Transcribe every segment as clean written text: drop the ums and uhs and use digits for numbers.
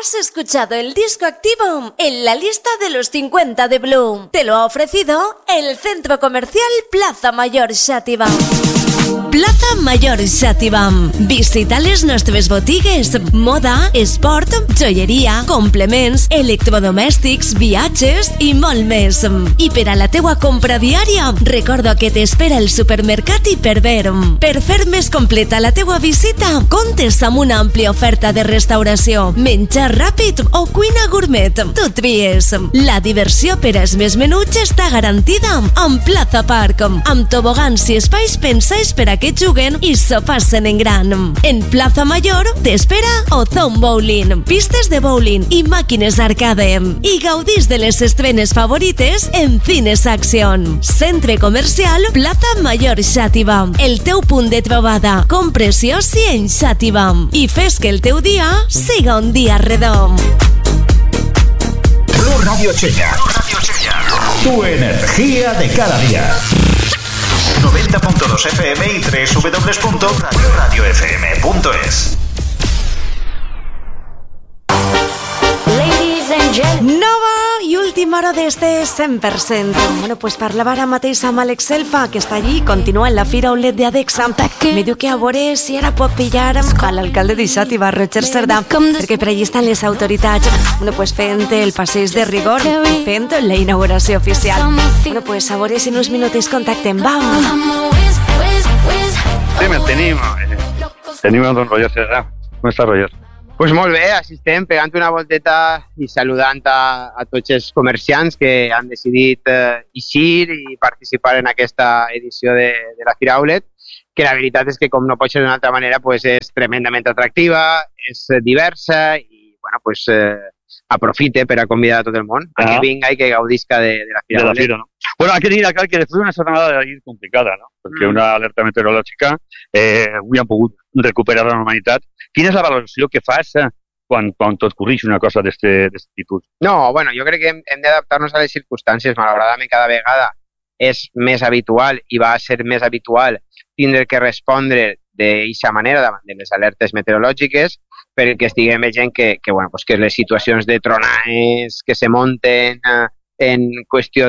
Has escuchado el disco activo en la lista de los 50 de Bloom. Te lo ha ofrecido el Centro Comercial Plaza Mayor Xàtiva. Plaza Mayor Xàtiva. Visita les nostres botigues: moda, esport, joieria, complements, electrodomèstics, viatges i molt més. I per a la teua compra diària, recorda que t'espera el supermercat Hiperver. Per fer més completa la teua visita, comptes amb una àmplia oferta de restauració, menjar ràpid o cuina gourmet. Tu tries. La diversió per als més menuts està garantida amb Plaza Park, amb tobogans i espais pensats per a que juguen i s'ho passen en gran. En Plaza Mayor t'espera Ozone Bowling, pistes de bowling i màquines d'arcade. I gaudís de les estrenes favorites en Cines Acción. Centre Comercial Plaza Mayor Xàtiva, el teu punt de trobada. Compres i oci en Xàtiva i fes que el teu dia siga un dia redom. Blu Radio Chella. Tu energía de cada día. 90.2 FM y www.radiofm.es. Nova i última hora d'este 100%. Bueno, pues parlava ara mateix amb Àlex Selfa, que està allí, continua en la Fira Outlet de Adexa. Me diu que a veure si ara pot pillar a l'alcalde de Xàtiva, Roger Cerdà, perquè per allí estan les autoritats, bueno, pues fent el passeig de rigor, fent la inauguració oficial. Bueno, pues a veure si en uns minuts contactem. Vam! Sí, tenim el don Roger Cerdà. Com està, Roger? Pues molt bé, així estem, pegant una volteta i saludant a tots els comerciants que han decidit eixir i participar en aquesta edició de la Fira Outlet, que la veritat és que, com no pot ser d'una altra manera, pues és tremendament atractiva, és diversa i, bueno, pues aprofite per a convidar a tot el món a que vinga i que gaudisca de la Fira Outlet. ¿No? Bueno, hay que dir acá que después de una jornada de ir complicada, ¿no? Perquè una alerta meteorològica avui han pogut recuperar la normalitat. Quina és la valoració que fas quan tot corrix una cosa d'aquest tipus? No, bueno, jo crec que hem d'adaptar-nos a les circumstàncies. Malauradament, cada vegada és més habitual i va ser més habitual tindre que respondre d'aquesta manera davant de les alertes meteorològiques, perquè estiguem veient que les situacions de tronades que se munten en qüestió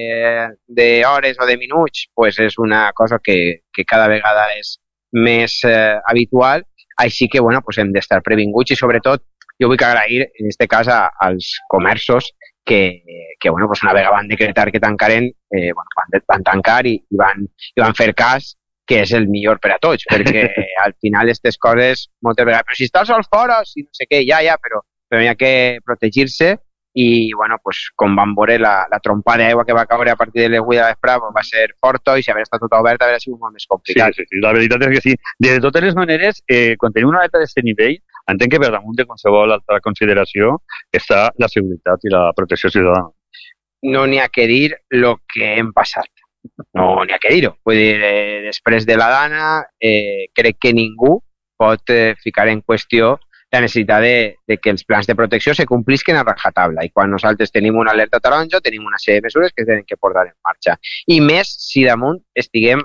d'hores o de minuts, pues és una cosa que cada vegada és més habitual. Així que, bueno, pues hem d'estar previnguts i, sobretot, jo vull agrair, en aquest cas, als comerços que bueno, pues una vegada van decretar que tancaren, van tancar i van fer cas, que és el millor per a tots, perquè al final aquestes coses, moltes vegades, però si està el sol fora, si no sé què, però hi ha que protegir-se i, bueno, pues, com vam veure, la trompa d'aigua que va caure a partir de les 8 de la vespre va ser forta i si haver estat tot obert hauria sigut molt més complicat. Sí, la veritat és que sí. De totes les maneres, quan tenim una alerta d'aquest nivell, entenc que per damunt de qualsevol altra consideració està la seguretat i la protecció ciutadana. No n'hi ha que dir el que hem passat. No n'hi ha que dir-ho. Vull dir, després de la Dana, crec que ningú pot ficar en qüestió la necessitat de que els plans de protecció se complisquen a rajatabla i quan nosaltres tenim una alerta taronja tenim una sèrie de mesures que tenen que posar en marxa. I més si damunt estiguem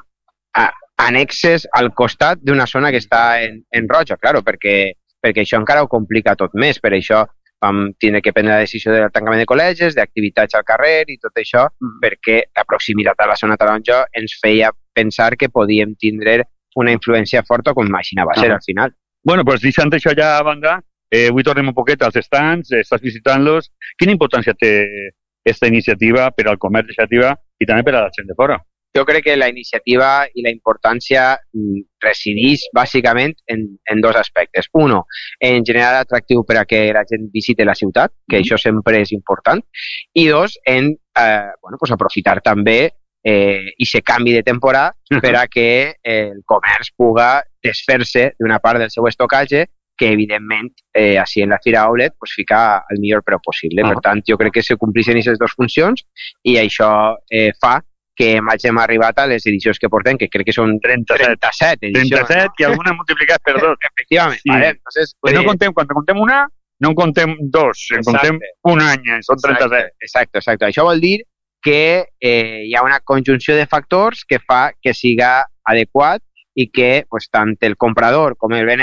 annexes al costat d'una zona que està en roja, claro, perquè això encara ho complica tot més. Per això vam tindre que prendre la decisió del tancament de col·legis, d'activitats al carrer i tot això, perquè la proximitat a la zona taronja ens feia pensar que podíem tindre una influència forta com imaginava ser al final. Bueno, pues deixant això ja a banda, avui tornem un poquet als stands, estàs visitant-los. Quina importància té aquesta iniciativa per al comerç de Xàtiva i també per a la gent de fora? Jo crec que la iniciativa i la importància resideix bàsicament en dos aspectes. Uno, en generar atractiu per a que la gent visite la ciutat, que això sempre és important. I dos, en aprofitar també i se canvi de temporada per a que el comerç puga desfer-se d'una part del seu estocatge que, evidentment, així en la Fira Outlet fica el millor preu possible. Per tant, jo crec que se complixen aquestes dues funcions i això fa que hàgim arribat a les edicions que portem, que crec que són 37 edicions. 37 i alguna multiplicat per dos. Efectivament. Sí. Vale, entonces, quan contem una, no en contem dos, en contem un any, són 37. Exacte. Això vol dir que hi ha una conjunció de factors que fa que siga adequat i que tant el comprador com el venedor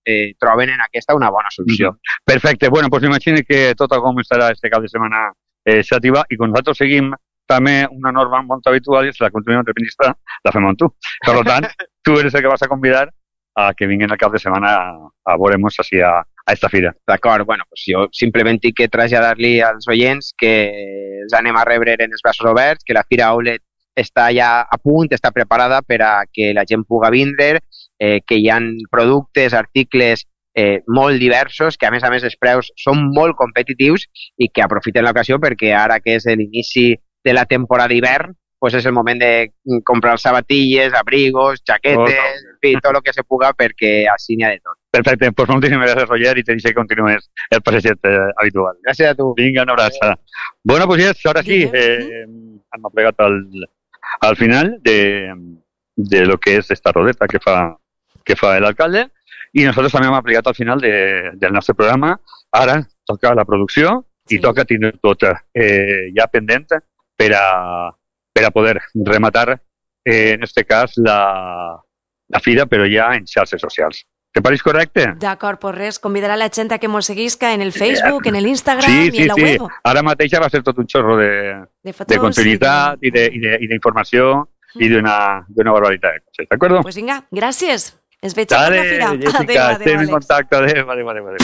troben en aquesta una bona solució. Perfecte. Bueno, doncs imagina que tot com estarà este cap de setmana Xàtiva, i quan nosaltres seguim també una norma molt habitual, i és la continuïtat independentista, la fem amb tu. Per tant, tu eres el que vas a convidar a que vinguin el cap de setmana a veure-nos així a esta fira. D'acord, bueno, pues jo simplement tinc que traslladar-li als oients que els anem a rebre en els braços oberts, que la Fira Outlet està ja a punt, està preparada per a que la gent pugui vindre, que hi ha productes, articles molt diversos, que a més els preus són molt competitius i que aprofiten l'ocasió perquè ara que és l'inici de la temporada d'hivern, pues és el moment de comprar sabatilles, abrigos, jaquetes, en fi, tot el que se puga perquè així n'hi ha de tot. Perfecte, doncs moltíssimes gràcies, Roger, i te deixo que continues el passejat habitual. Gràcies a tu. Vinga, una abraçada. Bueno, pues yes, ahora sí, hem plegat al final de lo que és esta rodeta que fa l'alcalde, i nosaltres també hem aplicat al final del nostre programa. Ara toca la producció i toca tindre tot ja pendent per a poder rematar, en este cas, la fira, però ja en xarxes socials. Te pareix correcte? D'acord, pues res, convidar a la gent a que mos seguisca en el Facebook, en el Instagram i en la web. Sí. Ara mateix va ser tot un xorro de continuïtat i d'informació i d'una barbaritat. ¿D'acord? Pues vinga, gràcies. Ens veig per la fira. Jessica, estem en contacte. Adéu.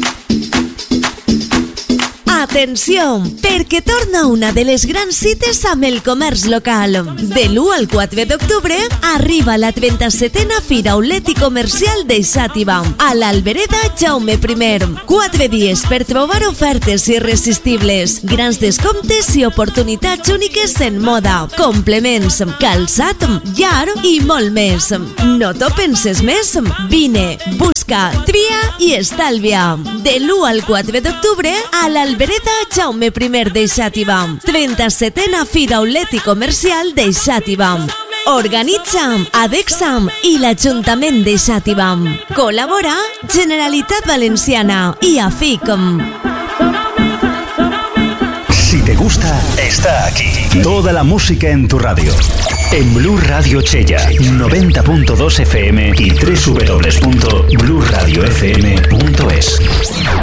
Atenció, perquè torna una de les grans cites amb el comerç local. De l'1 al 4 d'octubre arriba la 37a Fira Outlet i Comercial de Xàtiva, a l'Albereda Jaume I. 4 dies per trobar ofertes irresistibles, grans descomptes i oportunitats úniques en moda, complements, calçat, llar i molt més. No t'ho penses més? Vine, busca, tria i estalvia. De l'1 al 4 d'octubre a l'Albereda Jaume I de Xàtiva, 37a Fira Outlet i Comercial de Xàtiva. Organitza Adexa i l'Ajuntament de Xàtiva. Col·labora Generalitat Valenciana i AFIC. Si te gusta, está aquí. Toda la música en tu radio. En Blu Radio Chella, 90.2 FM y www.bluradiofm.es.